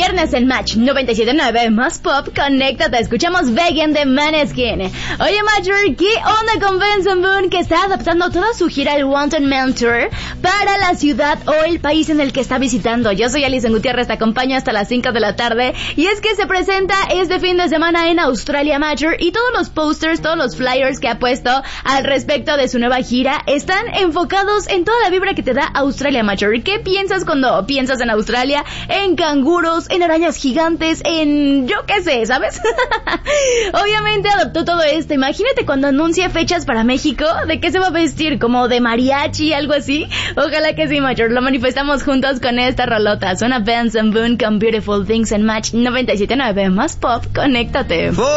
viernes en Match 97.9 más pop, conéctate, escuchamos Vegan de Maneskin. Oye, Major, ¿qué onda con Benson Boone, que está adaptando toda su gira el Wanted Man Tour para la ciudad o el país en el que está visitando? Yo soy Alison Gutiérrez, te acompaño hasta las 5 de la tarde, y es que se presenta este fin de semana en Australia, Major, y todos los posters, todos los flyers que ha puesto al respecto de su nueva gira están enfocados en toda la vibra que te da Australia, Major. ¿Qué piensas cuando piensas en Australia? En canguros, en arañas gigantes, en yo qué sé, ¿sabes? Obviamente adoptó todo esto. Imagínate cuando anuncie fechas para México, ¿de qué se va a vestir? ¿Como de mariachi, algo así? Ojalá que sí, Major. Lo manifestamos juntos con esta rolota. Suena Benson Boone con Beautiful Things en Match 97.9 más pop. Conéctate.